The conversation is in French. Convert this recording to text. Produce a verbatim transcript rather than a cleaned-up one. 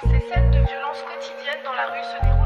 Ces scènes de violence quotidienne dans la rue se déroulent